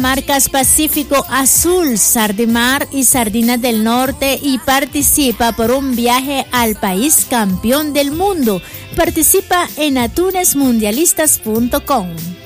marcas Pacífico Azul, Sardimar y Sardinas del Norte y participa por un viaje al país campeón del mundo. Participa en atunesmundialistas.com.